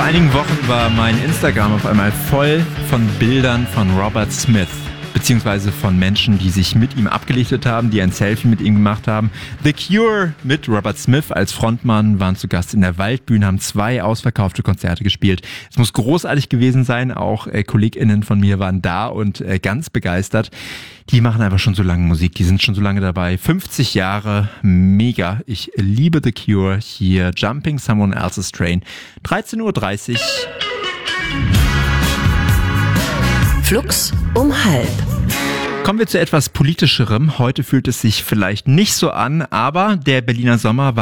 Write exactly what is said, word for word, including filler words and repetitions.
einigen Wochen war mein Instagram auf einmal voll von Bildern von Robert Smith, beziehungsweise von Menschen, die sich mit ihm abgelichtet haben, die ein Selfie mit ihm gemacht haben. The Cure mit Robert Smith als Frontmann waren zu Gast in der Waldbühne, haben zwei ausverkaufte Konzerte gespielt. Es muss großartig gewesen sein, auch äh, KollegInnen von mir waren da und äh, ganz begeistert. Die machen einfach schon so lange Musik, die sind schon so lange dabei. fünfzig Jahre, mega. Ich liebe The Cure. Hier Jumping Someone Else's Train. dreizehn Uhr dreißig. Flux um halb. Kommen wir zu etwas Politischerem. Heute fühlt es sich vielleicht nicht so an, aber der Berliner Sommer war